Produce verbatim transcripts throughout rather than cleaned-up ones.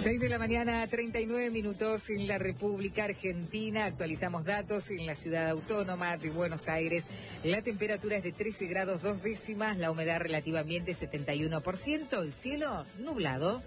seis de la mañana, treinta y nueve minutos en la República Argentina. Actualizamos datos en la ciudad autónoma de Buenos Aires. La temperatura es de trece grados dos décimas, la humedad relativa ambiente setenta y uno por ciento, el cielo nublado.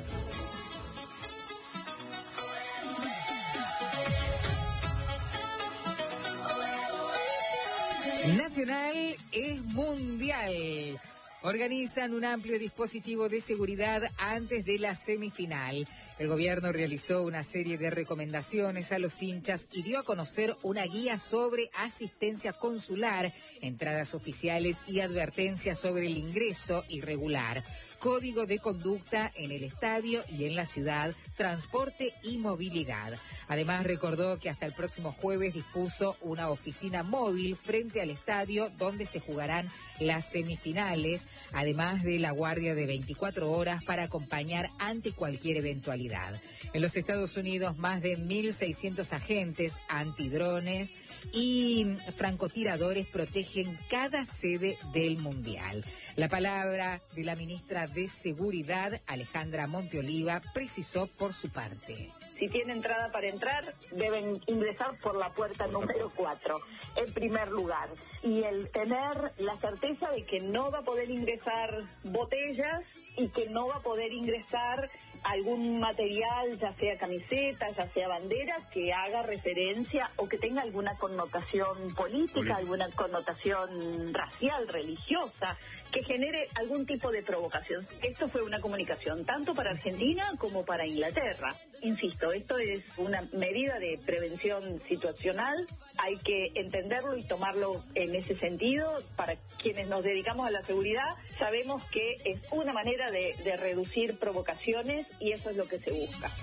Nacional es mundial. Organizan un amplio dispositivo de seguridad antes de la semifinal. El gobierno realizó una serie de recomendaciones a los hinchas y dio a conocer una guía sobre asistencia consular, entradas oficiales y advertencias sobre el ingreso irregular, código de conducta en el estadio y en la ciudad, transporte y movilidad. Además, recordó que hasta el próximo jueves dispuso una oficina móvil frente al estadio donde se jugarán las semifinales, además de la guardia de veinticuatro horas para acompañar ante cualquier eventualidad. En los Estados Unidos, más de mil seiscientos agentes antidrones y francotiradores protegen cada sede del Mundial. La palabra de la ministra de Seguridad, Alejandra Monteoliva, precisó por su parte. Si tiene entrada para entrar, deben ingresar por la puerta número cuatro, en primer lugar. Y el tener la certeza de que no va a poder ingresar botellas y que no va a poder ingresar algún material, ya sea camiseta, ya sea bandera, que haga referencia o que tenga alguna connotación política, alguna connotación racial, religiosa, que genere algún tipo de provocación. Esto fue una comunicación tanto para Argentina como para Inglaterra. Insisto, esto es una medida de prevención situacional, hay que entenderlo y tomarlo en ese sentido. Para quienes nos dedicamos a la seguridad, sabemos que es una manera de, de reducir provocaciones y eso es lo que se busca.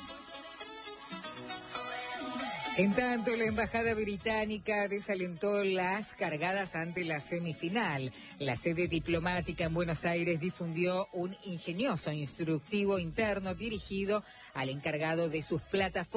En tanto, la embajada británica desalentó las cargadas ante la semifinal. La sede diplomática en Buenos Aires difundió un ingenioso instructivo interno dirigido al encargado de sus plataformas